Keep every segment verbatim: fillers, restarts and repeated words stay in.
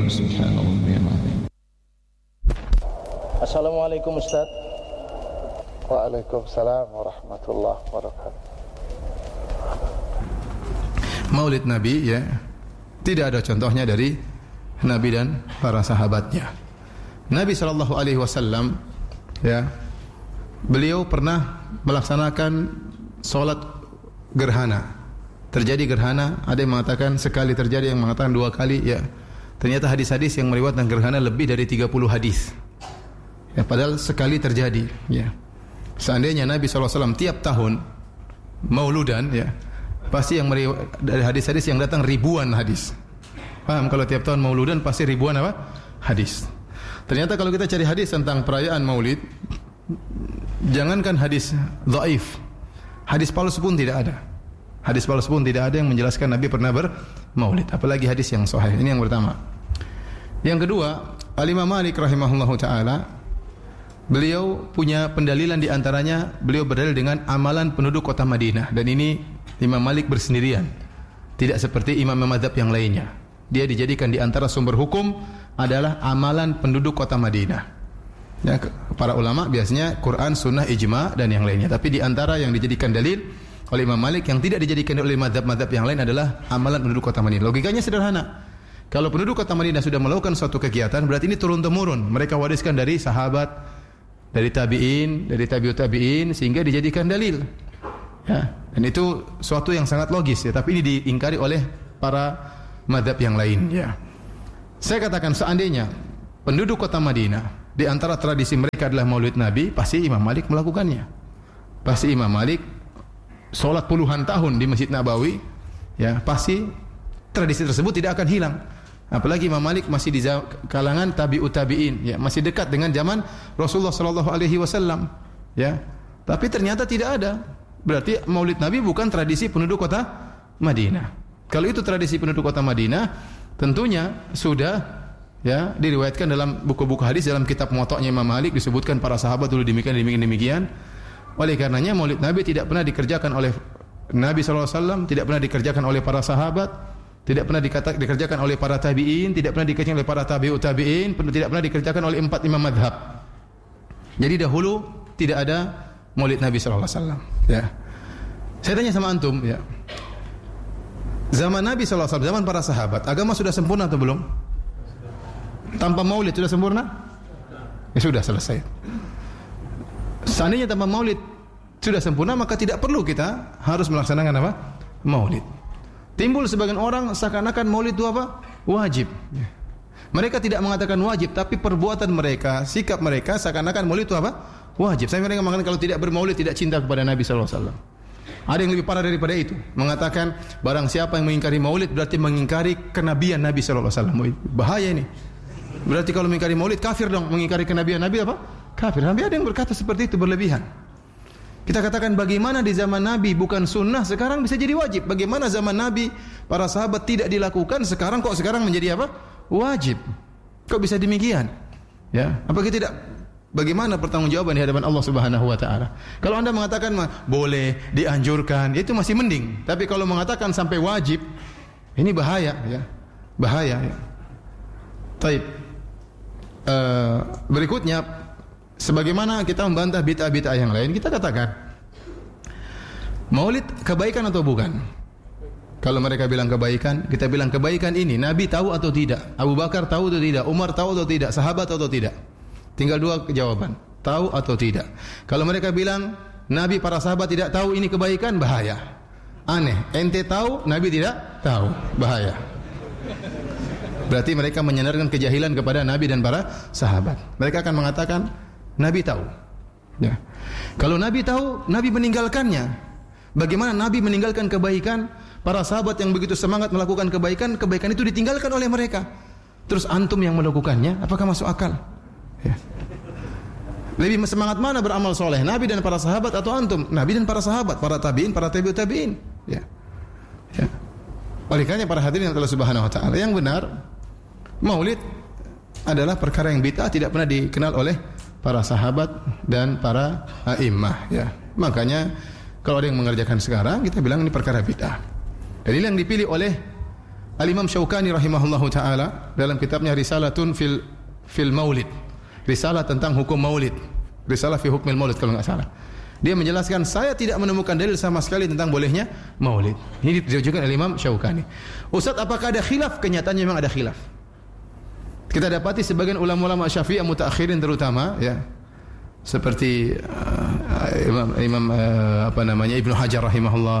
Subhanallah ya ma'azim. Assalamualaikum Ustaz. Waalaikumsalam warahmatullahi wabarakatuh. Maulid Nabi ya, tidak ada contohnya dari Nabi dan para sahabatnya. Nabi sallallahu alaihi wasallam ya, beliau pernah melaksanakan salat gerhana. Terjadi gerhana, ada yang mengatakan sekali terjadi, yang mengatakan dua kali ya. Ternyata hadis-hadis yang meriwayatkan gerhana lebih dari tiga puluh hadis. Ya, padahal sekali terjadi ya. Seandainya Nabi sallallahu alaihi wasallam tiap tahun mauludan ya, pasti yang meriwayat dari hadis-hadis yang datang ribuan hadis. Paham? Kalau tiap tahun mauludan pasti ribuan apa? Hadis. Ternyata kalau kita cari hadis tentang perayaan maulid, jangankan hadis dhaif, hadis palsu pun tidak ada. Hadis palsu pun tidak ada yang menjelaskan Nabi pernah bermaulid, apalagi hadis yang sahih. Ini yang pertama. Yang kedua, Al-Imam Malik rahimahullahu taala, beliau punya pendalilan di antaranya, beliau berdalil dengan amalan penduduk kota Madinah, dan ini Imam Malik bersendirian. Tidak seperti imam mazhab yang lainnya. Dia dijadikan di antara sumber hukum adalah amalan penduduk kota Madinah. Ya, para ulama biasanya Quran, Sunnah, Ijma dan yang lainnya. Tapi di antara yang dijadikan dalil oleh Imam Malik yang tidak dijadikan oleh mazhab-mazhab yang lain adalah amalan penduduk kota Madinah. Logikanya sederhana. Kalau penduduk kota Madinah sudah melakukan suatu kegiatan, berarti ini turun-temurun. Mereka wariskan dari sahabat, dari tabi'in, dari tabi'ut tabi'in, sehingga dijadikan dalil. Ya, dan itu suatu yang sangat logis ya, tapi ini diingkari oleh para mazhab yang lain ya. Saya katakan seandainya penduduk kota Madinah di antara tradisi mereka adalah Maulid Nabi, pasti Imam Malik melakukannya. Pasti Imam Malik salat puluhan tahun di Masjid Nabawi ya, pasti tradisi tersebut tidak akan hilang. Apalagi Imam Malik masih di kalangan tabi'ut tabi'in ya, masih dekat dengan zaman Rasulullah sallallahu alaihi wasallam ya. Tapi ternyata tidak ada. Berarti Maulid Nabi bukan tradisi penduduk kota Madinah. Kalau itu tradisi penduduk kota Madinah, tentunya sudah ya diriwayatkan dalam buku-buku hadis, dalam kitab Muwatta'nya Imam Malik disebutkan para sahabat dulu demikian demikian demikian. Oleh karenanya Maulid Nabi tidak pernah dikerjakan oleh Nabi sallallahu alaihi wasallam, tidak pernah dikerjakan oleh para sahabat, tidak pernah dikata, dikerjakan oleh para tabi'in, tidak pernah dikerjakan oleh para tabi'ut tabi'in, tidak pernah dikerjakan oleh empat imam madhab. Jadi dahulu tidak ada Maulid Nabi sallallahu alaihi wasallam ya. Saya tanya sama antum ya, zaman Nabi sallallahu alaihi wasallam, zaman para sahabat, agama sudah sempurna atau belum? Tanpa maulid sudah sempurna? Ya sudah, selesai. Seandainya tanpa maulid sudah sempurna, maka tidak perlu kita harus melaksanakan apa? Maulid. Timbul sebagian orang seakan-akan maulid itu apa? Wajib. Mereka tidak mengatakan wajib, tapi perbuatan mereka, sikap mereka seakan-akan maulid itu apa? Wajib. Saya mereka mengatakan kalau tidak bermaulid tidak cinta kepada Nabi sallallahu alaihi wasallam. Ada yang lebih parah daripada itu, mengatakan barang siapa yang mengingkari maulid berarti mengingkari kenabian Nabi sallallahu alaihi wasallam. Bahaya ini. Berarti kalau mengingkari maulid kafir dong, mengingkari kenabian Nabi apa? Kafir. Nabi ada yang berkata seperti itu, berlebihan. Kita katakan bagaimana di zaman Nabi bukan sunnah, sekarang bisa jadi wajib. Bagaimana zaman Nabi para sahabat tidak dilakukan, sekarang kok sekarang menjadi apa? Wajib. Kok bisa demikian? Ya, apa kita tidak? Bagaimana pertanggungjawaban di hadapan Allah Subhanahu wa taala? Kalau Anda mengatakan boleh, dianjurkan, itu masih mending. Tapi kalau mengatakan sampai wajib, ini bahaya ya. Bahaya ya. Baik. Uh, berikutnya, sebagaimana kita membantah bid'ah-bid'ah yang lain, kita katakan maulid kebaikan atau bukan? Kalau mereka bilang kebaikan, kita bilang kebaikan ini Nabi tahu atau tidak? Abu Bakar tahu atau tidak? Umar tahu atau tidak? Sahabat tahu atau tidak? Tinggal dua jawaban, tahu atau tidak. Kalau mereka bilang Nabi, para sahabat tidak tahu ini kebaikan, bahaya. Aneh, ente tahu, Nabi tidak tahu, bahaya. Berarti mereka menyandarkan kejahilan kepada Nabi dan para sahabat. Mereka akan mengatakan Nabi tahu. Ya. Kalau Nabi tahu, Nabi meninggalkannya. Bagaimana Nabi meninggalkan kebaikan? Para sahabat yang begitu semangat melakukan kebaikan, kebaikan itu ditinggalkan oleh mereka. Terus antum yang melakukannya, apakah masuk akal? Ya. Lebih semangat mana beramal soleh, Nabi dan para sahabat atau antum? Nabi dan para sahabat, para tabiin, para tabiut tabiin. Ya. Ya. Oleh karena para hadirin Allah Subhanahu wa taala, yang benar maulid adalah perkara yang bid'ah, tidak pernah dikenal oleh para sahabat dan para a'immah ya. Makanya kalau ada yang mengerjakan sekarang, kita bilang ini perkara bid'ah. Dan ini yang dipilih oleh Al-Imam Syaukani rahimahullahu taala dalam kitabnya Risalatun fil fil Maulid, risalah tentang hukum maulid, risalah fi hukmil maulid kalau enggak salah. Dia menjelaskan, saya tidak menemukan dalil sama sekali tentang bolehnya maulid. Ini ditujukan oleh Imam Syaukani. Ustaz, apakah ada khilaf? Kenyataannya memang ada khilaf. Kita dapati sebagian ulama-ulama Syafi'i mutaakhirin terutama, ya, seperti uh, Imam, Imam uh, apa namanya Ibnu Hajar rahimahullah,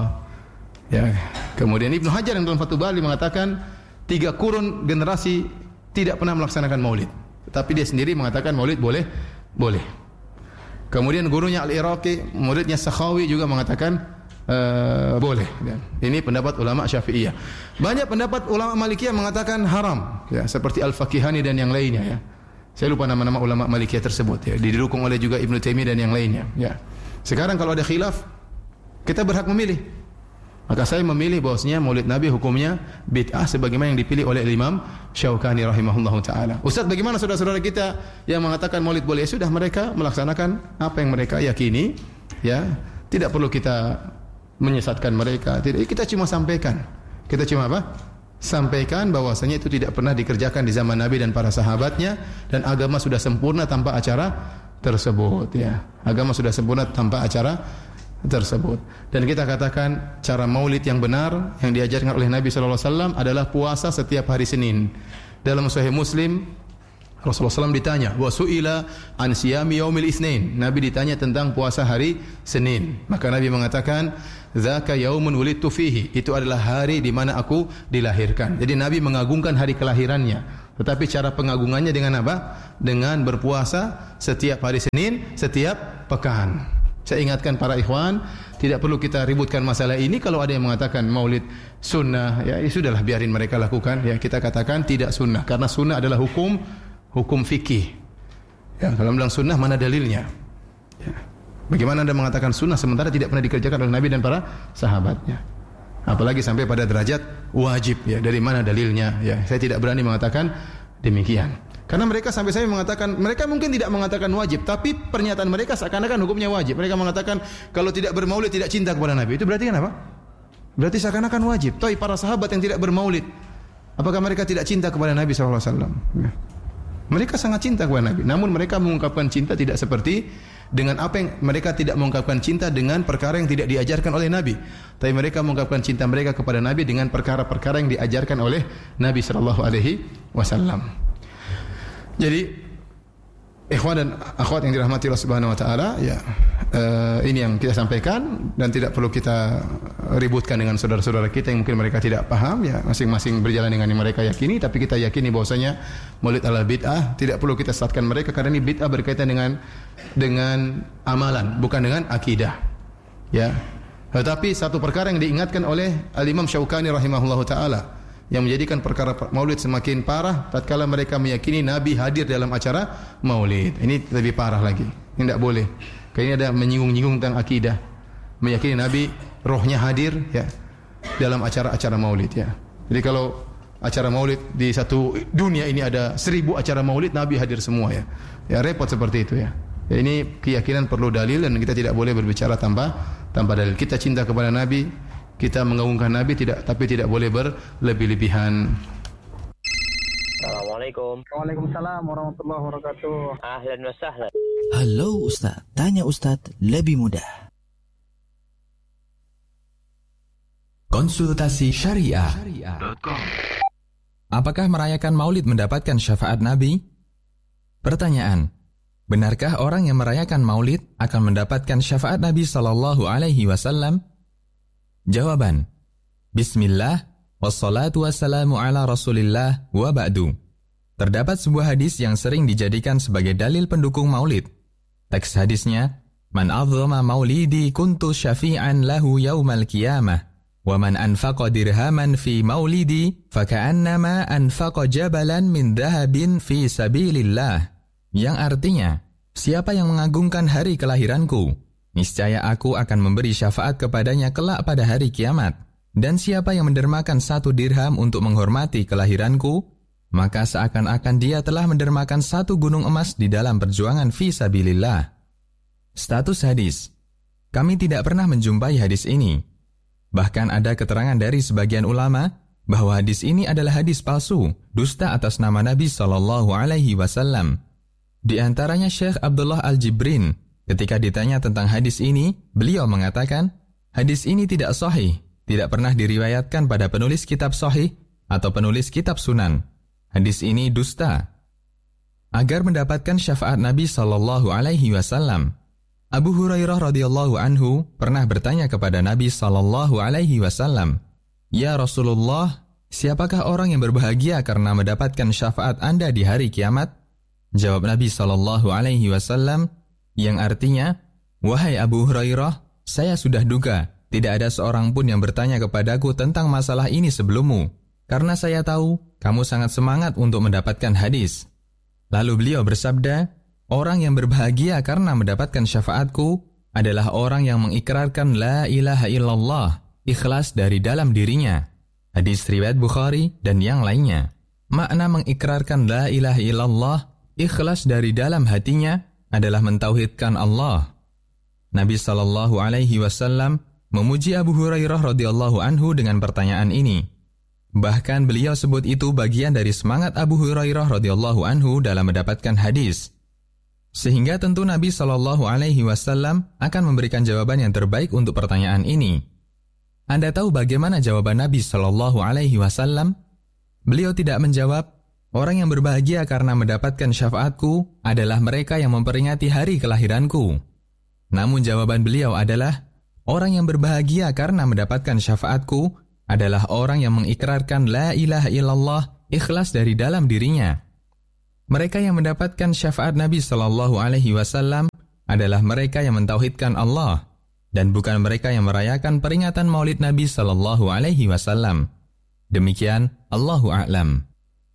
ya. Kemudian Ibnu Hajar yang dalam Fathul Bari mengatakan tiga kurun generasi tidak pernah melaksanakan maulid, tapi dia sendiri mengatakan maulid boleh, boleh. Kemudian gurunya Al-Iraqi, muridnya Sakhawi juga mengatakan uh, boleh. Ya. Ini pendapat ulama Syafi'iyah. Banyak pendapat ulama Malikiyah mengatakan haram, ya, seperti Al-Fakihani dan yang lainnya, ya. Saya lupa nama-nama ulama Malikiyah tersebut, ya. Didukung oleh juga Ibnu Taimiyah dan yang lainnya, ya. Sekarang kalau ada khilaf, kita berhak memilih. Maka saya memilih bahwasanya Maulid Nabi hukumnya bid'ah sebagaimana yang dipilih oleh Imam Syaukani rahimahullahu taala. Ustaz, bagaimana saudara-saudara kita yang mengatakan Maulid boleh? Ya sudah, mereka melaksanakan apa yang mereka yakini, ya. Tidak perlu kita menyesatkan mereka. Tidak, kita cuma sampaikan. Kita cuma apa? Sampaikan bahwasanya itu tidak pernah dikerjakan di zaman Nabi dan para sahabatnya, dan agama sudah sempurna tanpa acara tersebut, ya. Agama sudah sempurna tanpa acara tersebut. Dan kita katakan cara maulid yang benar yang diajarkan oleh Nabi sallallahu alaihi wasallam adalah puasa setiap hari Senin. Dalam Sahih Muslim Rasulullah sallallahu alaihi wasallam ditanya, wa su'ila an siyami yaumil itsnain. Nabi ditanya tentang puasa hari Senin. Maka Nabi mengatakan, "Dzaka yaumun wulidtu fihi." Itu adalah hari di mana aku dilahirkan. Jadi Nabi mengagungkan hari kelahirannya. Tetapi cara pengagungannya dengan apa? Dengan berpuasa setiap hari Senin, setiap pekan. Saya ingatkan para ikhwan, tidak perlu kita ributkan masalah ini. Kalau ada yang mengatakan maulid sunnah, ya, ya sudahlah, biarin mereka lakukan. Ya, kita katakan tidak sunnah, karena sunnah adalah hukum hukum fikih. Ya, kalau bilang sunnah, mana dalilnya? Ya. Bagaimana Anda mengatakan sunnah sementara tidak pernah dikerjakan oleh Nabi dan para sahabatnya? Apalagi sampai pada derajat wajib, ya, dari mana dalilnya? Ya, saya tidak berani mengatakan demikian. Karena mereka sampai saya mengatakan, mereka mungkin tidak mengatakan wajib, tapi pernyataan mereka seakan-akan hukumnya wajib. Mereka mengatakan kalau tidak bermaulid tidak cinta kepada Nabi. Itu berarti kan apa? Berarti seakan-akan wajib. Tapi para sahabat yang tidak bermaulid, apakah mereka tidak cinta kepada Nabi sallallahu alaihi wasallam? Ya. Mereka sangat cinta kepada Nabi. Namun mereka mengungkapkan cinta tidak seperti dengan apa yang mereka tidak mengungkapkan cinta dengan perkara yang tidak diajarkan oleh Nabi. Tapi mereka mengungkapkan cinta mereka kepada Nabi dengan perkara-perkara yang diajarkan oleh Nabi sallallahu alaihi wasallam. Jadi ikhwan dan akhwat yang dirahmati Allah Subhanahu wa taala, ya, uh, ini yang kita sampaikan dan tidak perlu kita ributkan dengan saudara-saudara kita yang mungkin mereka tidak paham, ya, masing-masing berjalan dengan yang mereka yakini, tapi kita yakini bahwasanya maulid adalah bid'ah, tidak perlu kita sesatkan mereka karena ini bid'ah berkaitan dengan dengan amalan, bukan dengan akidah. Ya. Tetapi satu perkara yang diingatkan oleh Al-Imam Syaukani rahimahullahu taala yang menjadikan perkara maulid semakin parah tatkala mereka meyakini Nabi hadir dalam acara maulid. Ini lebih parah lagi. Ini tidak boleh. Karena ini ada menyinggung-nyinggung tentang akidah. Meyakini Nabi rohnya hadir, ya, dalam acara-acara maulid, ya. Jadi kalau acara maulid di satu dunia ini ada seribu acara maulid, Nabi hadir semua, ya. Ya, repot seperti itu, ya. Ya, ini keyakinan perlu dalil dan kita tidak boleh berbicara tanpa tanpa dalil. Kita cinta kepada Nabi, kita mengagungkan Nabi, tidak, tapi tidak boleh berlebih-lebihan. Assalamualaikum. Waalaikumsalam warahmatullahi wabarakatuh. Ahlan wa sahlan. Halo Ustaz, tanya Ustaz lebih mudah. Konsultasi Syariah. Apakah merayakan Maulid mendapatkan syafaat Nabi? Pertanyaan: benarkah orang yang merayakan Maulid akan mendapatkan syafaat Nabi sallallahu alaihi wasallam? Jawaban: Bismillah, wassalatu wassalamu ala rasulillah, wa ba'du. Terdapat sebuah hadis yang sering dijadikan sebagai dalil pendukung maulid. Teks hadisnya, Man azama maulidi kuntu syafi'an lahu yaumal qiyamah, wa man anfaqa dirhaman fi maulidi, faka'annama anfaqa jabalan min dhahabin fi sabilillah. Yang artinya, siapa yang mengagungkan hari kelahiranku, niscaya aku akan memberi syafaat kepadanya kelak pada hari kiamat. Dan siapa yang mendermakan satu dirham untuk menghormati kelahiranku, maka seakan-akan dia telah mendermakan satu gunung emas di dalam perjuangan fi sabilillah. Status hadis: kami tidak pernah menjumpai hadis ini. Bahkan ada keterangan dari sebagian ulama bahwa hadis ini adalah hadis palsu, dusta atas nama Nabi Shallallahu Alaihi Wasallam. Di antaranya Syekh Abdullah Al-Jibrin, ketika ditanya tentang hadis ini, beliau mengatakan, hadis ini tidak sahih, tidak pernah diriwayatkan pada penulis kitab sahih atau penulis kitab sunan. Hadis ini dusta. Agar mendapatkan syafaat Nabi Shallallahu Alaihi Wasallam, Abu Hurairah radhiyallahu anhu pernah bertanya kepada Nabi Shallallahu Alaihi Wasallam, "Ya Rasulullah, siapakah orang yang berbahagia karena mendapatkan syafaat Anda di hari kiamat?" Jawab Nabi Shallallahu Alaihi Wasallam, yang artinya, "Wahai Abu Hurairah, saya sudah duga tidak ada seorang pun yang bertanya kepadaku tentang masalah ini sebelummu, karena saya tahu kamu sangat semangat untuk mendapatkan hadis." Lalu beliau bersabda, "Orang yang berbahagia karena mendapatkan syafaatku adalah orang yang mengikrarkan la ilaha illallah, ikhlas dari dalam dirinya." Hadis riwayat Bukhari dan yang lainnya. Makna mengikrarkan la ilaha illallah, ikhlas dari dalam hatinya adalah mentauhidkan Allah. Nabi Shallallahu Alaihi Wasallam memuji Abu Hurairah radhiyallahu anhu dengan pertanyaan ini. Bahkan beliau sebut itu bagian dari semangat Abu Hurairah radhiyallahu anhu dalam mendapatkan hadis. Sehingga tentu Nabi Shallallahu Alaihi Wasallam akan memberikan jawaban yang terbaik untuk pertanyaan ini. Anda tahu bagaimana jawaban Nabi Shallallahu Alaihi Wasallam? Beliau tidak menjawab, "Orang yang berbahagia karena mendapatkan syafaatku adalah mereka yang memperingati hari kelahiranku." Namun jawaban beliau adalah, "Orang yang berbahagia karena mendapatkan syafaatku adalah orang yang mengikrarkan la ilaha illallah, ikhlas dari dalam dirinya." Mereka yang mendapatkan syafaat Nabi Shallallahu Alaihi Wasallam adalah mereka yang mentauhidkan Allah, dan bukan mereka yang merayakan peringatan Maulid Nabi Shallallahu Alaihi Wasallam. Demikian, Allahu a'lam.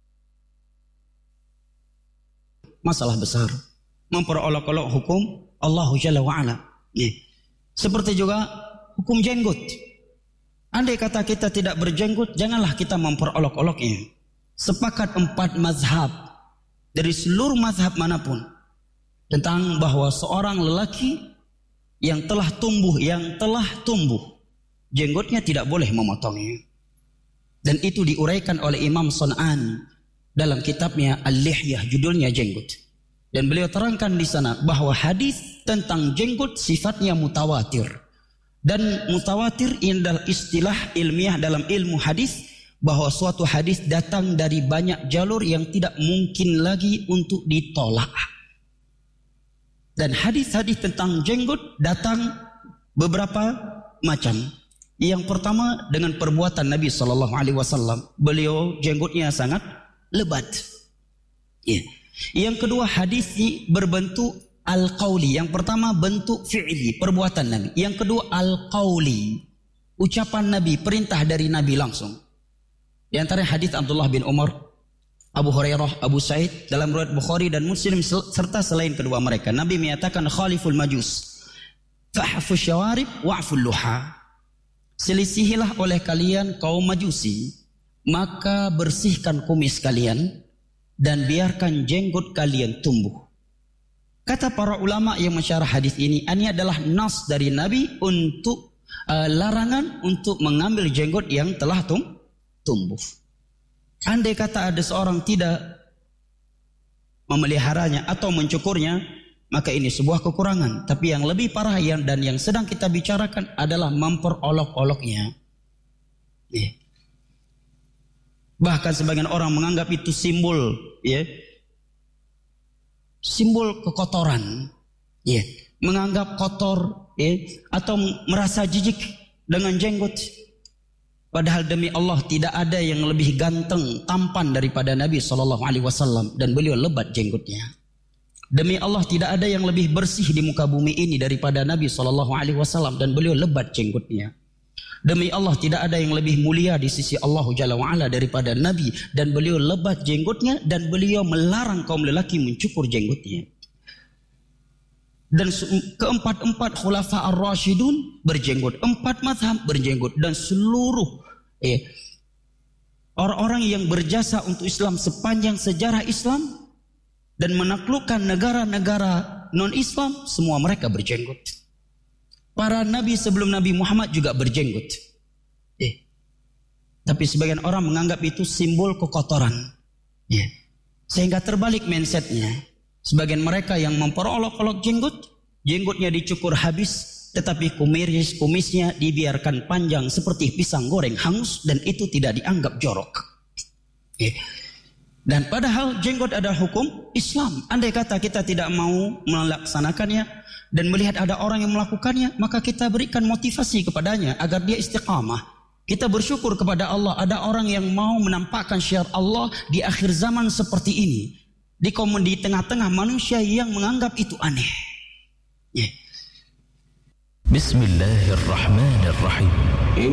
Masalah besar, memperolok-olok hukum Allah Jalla wa'ala. Ya. Seperti juga hukum jenggot. Andai kata kita tidak berjenggot, janganlah kita memperolok-oloknya. Sepakat empat mazhab dari seluruh mazhab manapun tentang bahwa seorang lelaki yang telah tumbuh, yang telah tumbuh, jenggotnya tidak boleh memotongnya. Dan itu diuraikan oleh Imam Sun'ani dalam kitabnya Al-Lihyah, judulnya jenggot. Dan beliau terangkan di sana bahwa hadis tentang jenggot sifatnya mutawatir. Dan mutawatir ini adalah istilah ilmiah dalam ilmu hadis, bahwa suatu hadis datang dari banyak jalur yang tidak mungkin lagi untuk ditolak. Dan hadis-hadis tentang jenggot datang beberapa macam. Yang pertama dengan perbuatan Nabi Sallallahu Alaihi Wasallam, beliau jenggotnya sangat lebat. Ya. Yang kedua, hadis ini berbentuk al-qauli. Yang pertama bentuk fi'li, perbuatan Nabi. Yang kedua al-qauli, ucapan Nabi, perintah dari Nabi langsung. Di antara hadis Abdullah bin Umar, Abu Hurairah, Abu Sa'id dalam riwayat Bukhari dan Muslim serta selain kedua mereka, Nabi menyatakan khaliful majus, fa'fu syawarib wa'ful luha. Selisihilah oleh kalian kaum majusi, maka bersihkan kumis kalian dan biarkan jenggot kalian tumbuh. Kata para ulama yang mensyarah hadis ini, ini adalah nas dari Nabi untuk uh, larangan untuk mengambil jenggot yang telah tum, tumbuh. Andai kata ada seorang tidak memeliharanya atau mencukurnya, maka ini sebuah kekurangan. Tapi yang lebih parah yang dan yang sedang kita bicarakan adalah memperolok-oloknya. Ya. Bahkan sebagian orang menganggap itu simbol, ya, simbol kekotoran, ya, menganggap kotor, ya, atau merasa jijik dengan jenggot. Padahal demi Allah tidak ada yang lebih ganteng, tampan daripada Nabi Sallallahu Alaihi Wasallam, dan beliau lebat jenggotnya. Demi Allah tidak ada yang lebih bersih di muka bumi ini daripada Nabi Sallallahu Alaihi Wasallam, dan beliau lebat jenggotnya. Demi Allah tidak ada yang lebih mulia di sisi Allah Jalla wa'ala daripada Nabi, dan beliau lebat jenggotnya, dan beliau melarang kaum lelaki mencukur jenggotnya. Dan keempat-empat khulafa ar-rasyidun berjenggot, empat mazhab berjenggot, dan seluruh eh, orang-orang yang berjasa untuk Islam sepanjang sejarah Islam dan menaklukkan negara-negara non-Islam, semua mereka berjenggot. Para nabi sebelum Nabi Muhammad juga berjenggot. Eh. Tapi sebagian orang menganggap itu simbol kekotoran. Ya. Sehingga terbalik mindsetnya. Sebagian mereka yang memperolok-olok jenggot, jenggotnya dicukur habis, tetapi kumis kumisnya dibiarkan panjang seperti pisang goreng hangus, dan itu tidak dianggap jorok. Ya. Dan padahal jenggot adalah hukum Islam. Andai kata kita tidak mau melaksanakannya dan melihat ada orang yang melakukannya, maka kita berikan motivasi kepadanya agar dia istiqamah. Kita bersyukur kepada Allah, ada orang yang mau menampakkan syiar Allah di akhir zaman seperti ini, di di tengah-tengah manusia yang menganggap itu aneh. Yeah. Bismillahirrahmanirrahim.